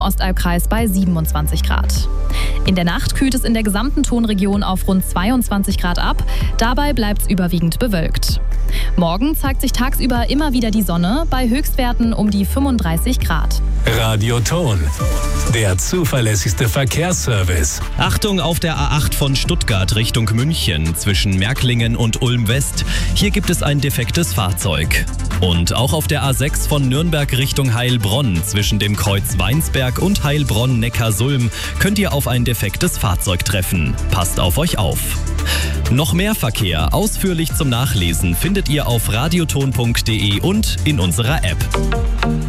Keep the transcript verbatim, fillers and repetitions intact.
Ostalbkreis bei siebenundzwanzig Grad. In der Nacht kühlt es in der gesamten Tonregion auf rund zweiundzwanzig Grad ab. Dabei bleibt es überwiegend bewölkt. Morgen zeigt sich tagsüber immer wieder die Sonne bei Höchstwerten um die fünfunddreißig Grad. Radio Ton, der zuverlässigste Verkehrsservice. Achtung auf der A acht von Stuttgart Richtung München zwischen Märklingen und Ulm West. Hier gibt es ein defektes Fahrzeug. Und auch auf der A sechs von Nürnberg Richtung Heilbronn zwischen dem Kreuz Weinsberg und Heilbronn-Neckarsulm könnt ihr auf ein defektes Fahrzeug treffen. Passt auf euch auf. Noch mehr Verkehr ausführlich zum Nachlesen findet ihr auf radioton punkt de und in unserer App.